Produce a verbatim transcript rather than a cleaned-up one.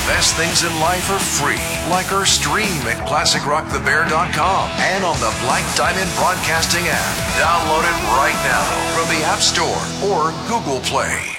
best things in life are free, like our stream at classic rock the bear dot com and on the Black Diamond Broadcasting app. Download it right now from the App Store or Google Play.